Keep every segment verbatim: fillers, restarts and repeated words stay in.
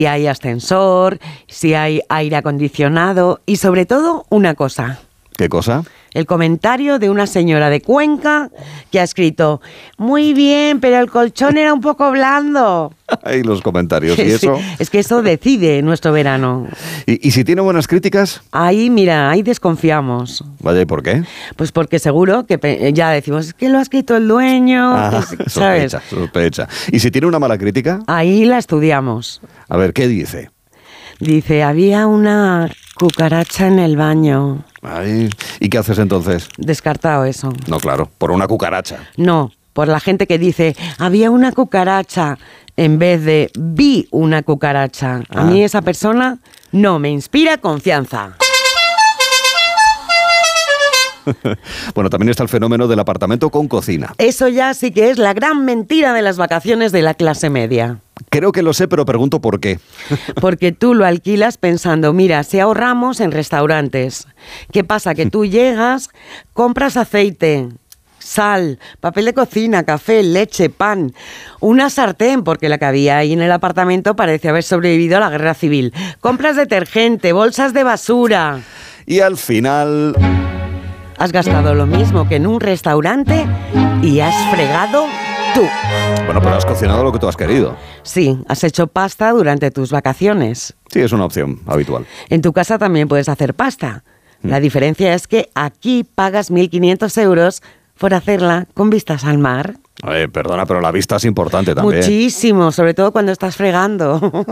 si hay ascensor, si hay aire acondicionado y sobre todo una cosa. ¿Qué cosa? El comentario de una señora de Cuenca que ha escrito: muy bien, pero el colchón era un poco blando. Ahí los comentarios, ¿y eso? Sí, es que eso decide nuestro verano. ¿Y, y si tiene buenas críticas? Ahí, mira, ahí desconfiamos. Vaya, ¿y por qué? Pues porque seguro que pe- ya decimos, es que lo ha escrito el dueño, Ah, que- ¿sabes? sospecha, sospecha. ¿Y si tiene una mala crítica? Ahí la estudiamos. A ver, ¿qué dice? Dice, había una cucaracha en el baño. Ay, ¿y qué haces entonces? Descartado eso. No, claro, por una cucaracha. No, por la gente que dice, había una cucaracha, en vez de vi una cucaracha. A Ah. mí esa persona no me inspira confianza. Bueno, también está el fenómeno del apartamento con cocina. Eso ya sí que es la gran mentira de las vacaciones de la clase media. Creo que lo sé, pero pregunto por qué. Porque tú lo alquilas pensando, mira, si ahorramos en restaurantes. ¿Qué pasa? Que tú llegas, compras aceite, sal, papel de cocina, café, leche, pan, una sartén, porque la que había ahí en el apartamento parece haber sobrevivido a la guerra civil. Compras detergente, bolsas de basura. Y al final... Has gastado lo mismo que en un restaurante y has fregado tú. Bueno, pero has cocinado lo que tú has querido. Sí, has hecho pasta durante tus vacaciones. Sí, es una opción habitual. En tu casa también puedes hacer pasta. La diferencia es que aquí pagas mil quinientos euros por hacerla con vistas al mar. Eh, perdona, pero la vista es importante también. Muchísimo, sobre todo cuando estás fregando.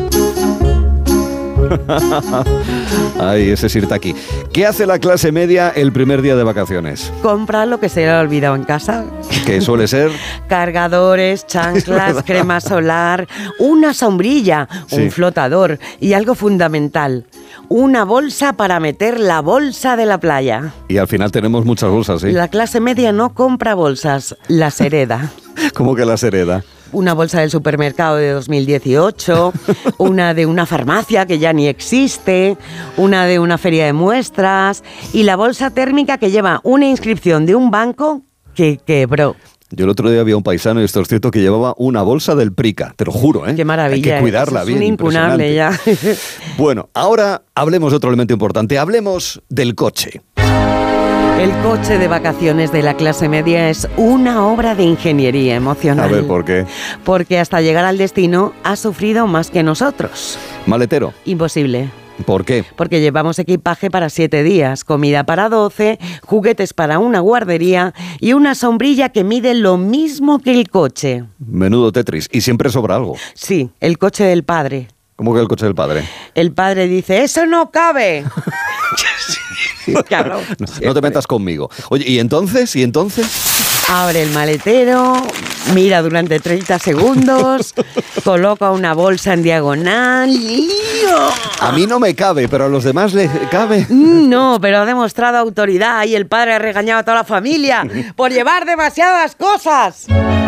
Ay, ese es irte aquí. ¿Qué hace la clase media el primer día de vacaciones? Compra lo que se le ha olvidado en casa. Que suele ser... Cargadores, chanclas, crema solar, una sombrilla, Sí. un flotador y algo fundamental, una bolsa para meter la bolsa de la playa. Y al final tenemos muchas bolsas, ¿sí? La clase media no compra bolsas, las hereda. ¿Cómo que las hereda? Una bolsa del supermercado de dos mil dieciocho, una de una farmacia que ya ni existe, una de una feria de muestras y la bolsa térmica que lleva una inscripción de un banco que quebró. Yo el otro día había un paisano, y esto es cierto, que llevaba una bolsa del Prica, te lo juro, ¿eh? Qué maravilla. Hay que cuidarla es bien, un incunable ya. Bueno, ahora hablemos de otro elemento importante, hablemos del coche. El coche de vacaciones de la clase media es una obra de ingeniería emocional. A ver, ¿por qué? Porque hasta llegar al destino ha sufrido más que nosotros. Maletero. Imposible. ¿Por qué? Porque llevamos equipaje para siete días, comida para doce, juguetes para una guardería y una sombrilla que mide lo mismo que el coche. Menudo Tetris. Y siempre sobra algo. Sí, el coche del padre. ¿Cómo que el coche del padre? El padre dice, ¡eso no cabe! Claro, No, no te metas conmigo. Oye, ¿y entonces? ¿Y entonces? abre el maletero, mira durante treinta segundos, coloca una bolsa en diagonal y... A mí no me cabe, pero a los demás les cabe. No, pero ha demostrado autoridad y el padre ha regañado a toda la familia por llevar demasiadas cosas.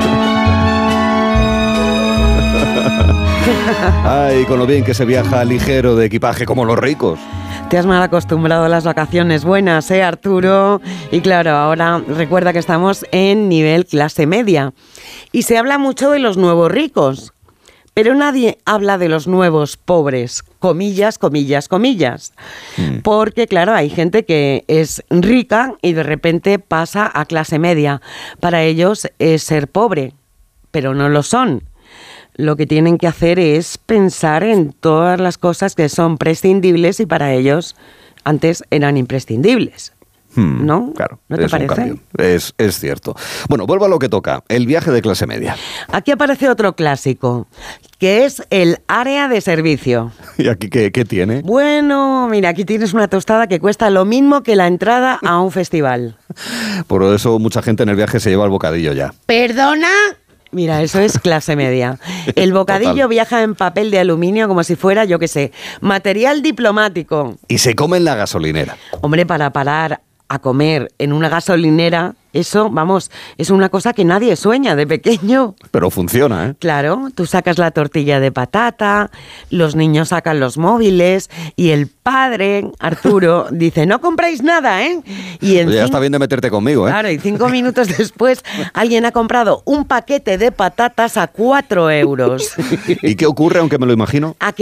Ay, con lo bien que se viaja ligero de equipaje como los ricos. Te has mal acostumbrado a las vacaciones buenas, ¿eh, Arturo? Y claro, ahora recuerda que estamos en nivel clase media. Y se habla mucho de los nuevos ricos, pero nadie habla de los nuevos pobres, comillas, comillas, comillas. Mm. Porque, claro, hay gente que es rica y de repente pasa a clase media. Para ellos es ser pobre, pero no lo son. Lo que tienen que hacer es pensar en todas las cosas que son prescindibles y para ellos antes eran imprescindibles. Hmm, ¿No? Claro, ¿No te es parece? un cambio. Es, es cierto. Bueno, vuelvo a lo que toca, el viaje de clase media. Aquí aparece otro clásico, que es el área de servicio. ¿Y aquí qué, qué tiene? Bueno, mira, aquí tienes una tostada que cuesta lo mismo que la entrada a un festival. Por eso mucha gente en el viaje se lleva el bocadillo ya. ¿Perdona? Mira, eso es clase media. El bocadillo Total. viaja en papel de aluminio como si fuera, yo qué sé, material diplomático. Y se come en la gasolinera. Hombre, para parar a comer en una gasolinera Eso, vamos, es una cosa que nadie sueña de pequeño. Pero funciona, ¿eh? Claro, tú sacas la tortilla de patata, los niños sacan los móviles y el padre, Arturo, dice, no compráis nada, ¿eh? Y en Oye, ya cinco... está bien de meterte conmigo, ¿eh? Claro, y cinco minutos después alguien ha comprado un paquete de patatas a cuatro euros. ¿Y qué ocurre, aunque me lo imagino? A